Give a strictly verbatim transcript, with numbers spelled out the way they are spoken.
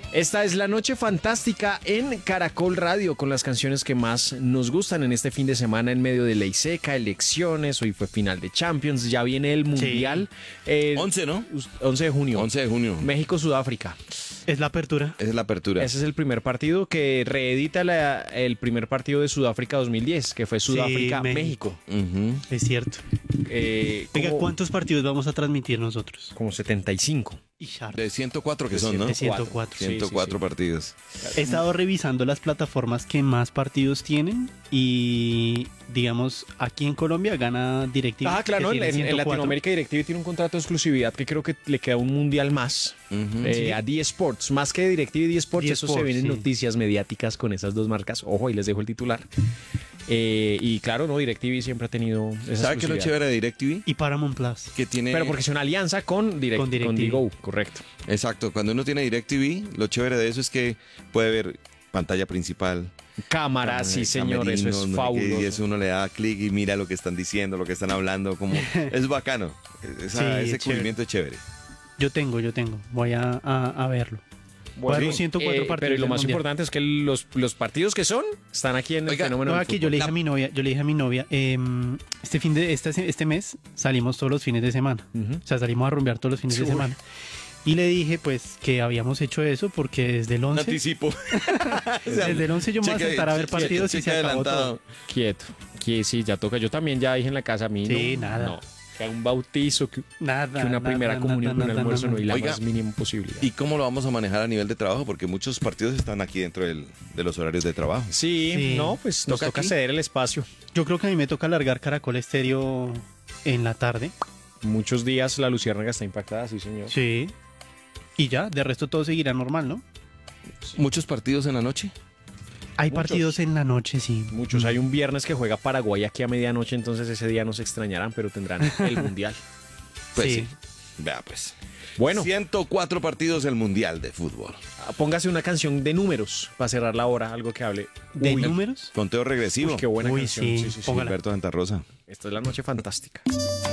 Esta es la noche fantástica en Caracol Radio con las canciones que más nos gustan en este fin de semana en medio de ley seca, elecciones, hoy fue final de Champions, ya viene el Mundial. Sí. Eh, once, ¿no? once de junio. once de junio. México-Sudáfrica. Es la apertura. Esa es la apertura. Ese es el primer partido que reedita la- el primer partido de Sudáfrica dos mil diez, que fue Sudáfrica-México. Ujú. Es cierto. Eh, Oiga, como- ¿cuántos partidos vamos a transmitir nosotros? Como setenta y cinco. Y Sharp. De ciento cuatro que De son, ¿no? De ciento cuatro. Sí, ciento cuatro sí, sí. partidos. He estado revisando las plataformas que más partidos tienen y, digamos, aquí en Colombia gana DirecTV. Ah, claro, que en, tiene en ciento cuatro. Latinoamérica DirecTV tiene un contrato de exclusividad que creo que le queda un mundial más Ujú. eh, Sí. a D Sports, más que DirecTV y D Sports, D eso se Sports, vienen sí. noticias mediáticas con esas dos marcas. Ojo, ahí les dejo el titular. Eh, y claro, no, DirecTV siempre ha tenido esa ¿Sabe qué es lo exclusividad. chévere de DirecTV? Y Paramount Plus. Que tiene... Pero porque es una alianza con, direct, Con con DirecTV. Digo, correcto. Exacto, cuando uno tiene DirecTV, lo chévere de eso es que puede ver pantalla principal. Cámara, sí eh, señor, eso camerinos, es no sé qué, fabuloso. Y eso uno le da clic y mira lo que están diciendo, lo que están hablando, como es bacano. Esa- Sí, ese es cubrimiento es chévere. Yo tengo, yo tengo. Voy a, a, a verlo. Bueno, los ciento cuatro partidos pero y lo del más Mundial. importante es que los, los partidos que son están aquí en el Oiga, fenómeno No, del aquí fútbol. yo le dije La- a mi novia, yo le dije a mi novia, em, este fin de este, este mes salimos todos los fines de semana. Ujú. O sea, salimos a rumbear todos los fines de Uy. semana. Y le dije, pues, que habíamos hecho eso porque desde el Un once, anticipo. desde el once yo me voy a Cheque- sentar a ver cheque- partidos y cheque se acabó adelantado. todo. Quieto, que sí, ya toca. Yo también ya dije en la casa a mí. Sí, no, nada. No, que un bautizo, que, Nada. que una nada, primera nada, comunión, nada, un nada, almuerzo, nada. no hay la Oiga, más mínima posibilidad. ¿Y cómo lo vamos a manejar a nivel de trabajo? Porque muchos partidos están aquí dentro del- de los horarios de trabajo. Sí, Sí. no, pues nos ¿Toca toca aquí? ceder el espacio. Yo creo que a mí me toca alargar Caracol Estéreo en la tarde. Muchos días la luciérnaga está impactada, sí, señor. Sí. Y ya, de resto todo seguirá normal, ¿no? Muchos partidos en la noche. Hay Muchos. partidos en la noche, sí. Muchos. Hay un viernes que juega Paraguay aquí a medianoche, entonces ese día nos extrañarán, pero tendrán el mundial. Pues sí. Sí. Vea pues. Bueno, ciento cuatro partidos del Mundial de Fútbol. póngase una canción de números para cerrar la hora, algo que hable. ¿De Uy, números? Conteo regresivo. uy, qué buena Uy, canción. sí. Sí, sí, sí. Póngala. Gilberto Santa Rosa. Esta es la noche fantástica.